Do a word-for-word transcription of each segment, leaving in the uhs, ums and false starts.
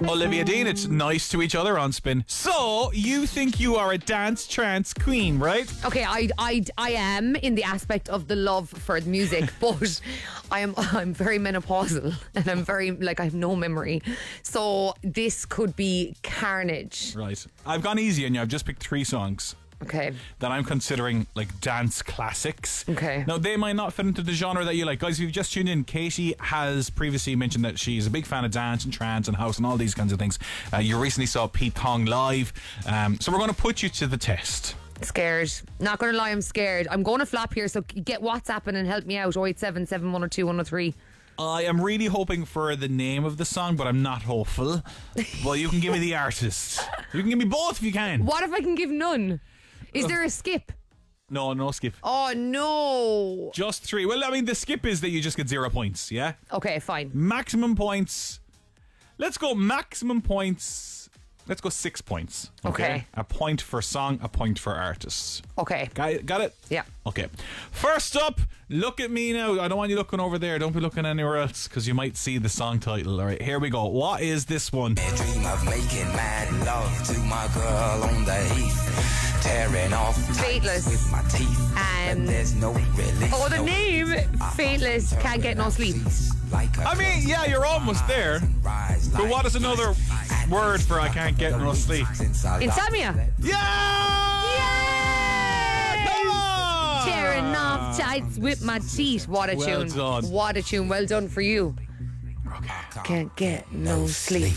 Olivia Dean, it's nice to each other on Spin. So, you think you are a dance trance queen, right? Okay, I, I, I am in the aspect of the love for the music, but I am I'm very menopausal and I'm very, like, I have no memory. So this could be carnage. Right. I've gone easy on you. I've just picked three songs. Okay. That I'm considering like dance classics. Okay. Now, they might not fit into the genre that you like. Guys, if you've just tuned in, Katie has previously mentioned that she's a big fan of dance and trance and house and all these kinds of things. Uh, you recently saw Pete Tong live. Um, so we're going to put you to the test. Scared. Not going to lie, I'm scared. I'm going to flop here, so get WhatsApping and help me out. oh eight seven seven, one oh two, one oh three. I am really hoping for the name of the song, but I'm not hopeful. Well, you can give me the artist. You can give me both if you can. What if I can give none? Is there a skip? No, no skip. Oh, no. Just three. Well, I mean, the skip is that you just get zero points, yeah? Okay, fine. Maximum points. Let's go maximum points. Let's go six points. Okay. Okay. A point for song, a point for artists. Okay. Got it? Got it? Yeah. Okay. First up, look at me now. I don't want you looking over there. Don't be looking anywhere else because you might see the song title. All right, here we go. What is this one? I dream of making mad love to my girl on the heath. Tearing off Fateless. with my teeth. Um, but there's no relief. Oh, the no name. Fateless. Can't get no sleep. Like I mean, yeah, you're almost there. But what is another word for I can't get no sleep? Insomnia. Yeah! Yes! Come on! Tearing off tights with my teeth. What a Well tune. done. What a tune. Well done for you. Can't get no sleep.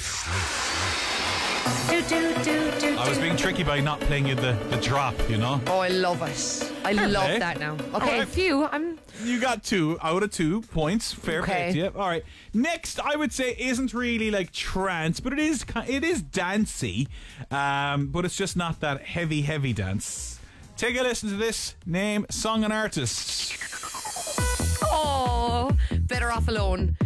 Do, do, do, do, I was being tricky by not playing you the, the drop, you know? Oh, I love it. I Fair love play. that now. Okay, Alright. a few. I'm. You got two out of two points. Fair Okay. play to you. All right. Next, I would say isn't really like trance, but it is ki- it is dancey, um, but it's just not that heavy, heavy dance. Take a listen to this. Name, song, and artist. Oh, Better Off Alone.